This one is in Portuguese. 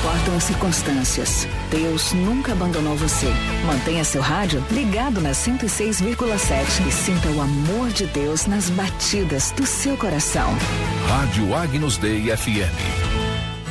importam as circunstâncias, Deus nunca abandonou você. Mantenha seu rádio ligado na 106,7 e sinta o amor de Deus nas batidas do seu coração. Rádio Agnus Dei FM.